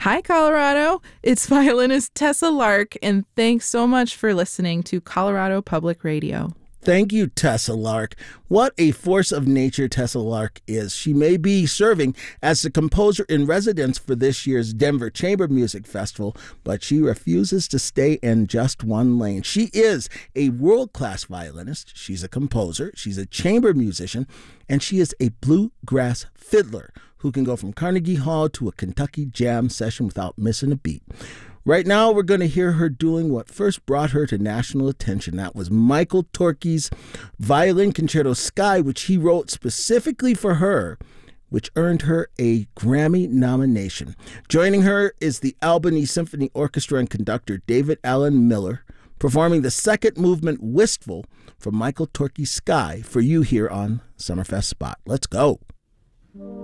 Hi, Colorado. It's violinist Tessa Lark, and thanks so much for listening to Colorado Public Radio. Thank you, Tessa Lark. What a force of nature Tessa Lark is. She may be serving as the composer in residence for this year's Denver Chamber Music Festival, but she refuses to stay in just one lane. She is a world-class violinist. She's a composer. She's a chamber musician, and she is a bluegrass fiddler who can go from Carnegie Hall to a Kentucky jam session without missing a beat. Right now, we're going to hear her doing what first brought her to national attention. That was Michael Torke's Violin Concerto Sky, which he wrote specifically for her, which earned her a Grammy nomination. Joining her is the Albany Symphony Orchestra and conductor David Allen Miller, performing the second movement, Wistful, from Michael Torke's Sky, for you here on Summerfest Spot. Let's go.